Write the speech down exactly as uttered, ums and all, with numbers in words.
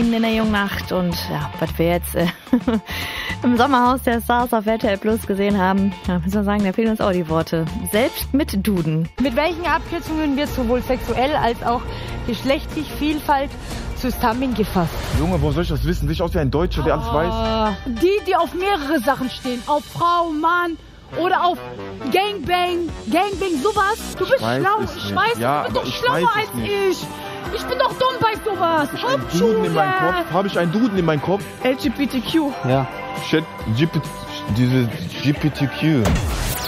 in der jungen Nacht und ja, was wir jetzt äh, im Sommerhaus der Stars auf R T L Plus gesehen haben, ja, müssen wir sagen, da fehlen uns auch die Worte. Selbst mit Duden. Mit welchen Abkürzungen wird sowohl sexuell als auch geschlechtlich Vielfalt zusammengefasst? Junge, wo soll ich das wissen? Sehe ich aus wie ein Deutscher, der alles weiß? Die, die auf mehrere Sachen stehen. Auf Frau, Mann oder auf Gangbang, Gangbang, sowas. Du bist Ich weiß schlau. es Ich nicht. weiß, Ja, du bist aber doch ich schlauer weiß es als nicht. ich. Ich bin doch dumm bei sowas. Habe ich einen Duden in meinem Kopf? Habe ich einen Duden in meinem Kopf? L G B T Q. Ja. Shit, G P, diese G P T Q.